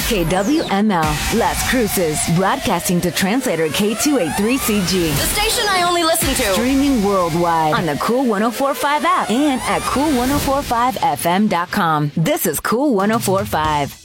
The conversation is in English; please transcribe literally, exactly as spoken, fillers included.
K W M L, Las Cruces, broadcasting to translator K two eighty-three C G. The station I only listen to. Streaming worldwide on the Cool one oh four point five app and at cool ten forty-five f m dot com. This is Cool one oh four point five.